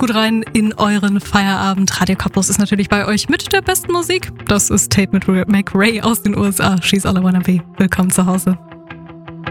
gut rein in euren Feierabend. Radio Campus ist natürlich bei euch mit der besten Musik. Das ist Tate McRae aus den USA. She's All I Wanna Be. Willkommen zu Hause.